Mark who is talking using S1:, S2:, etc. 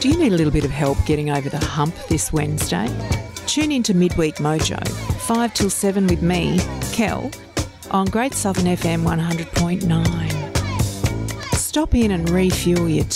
S1: Do you need a little bit of help getting over the hump this Wednesday? Tune in to Midweek Mojo, 5 till 7 with me, Kel, on Great Southern FM 100.9. Stop in and refuel your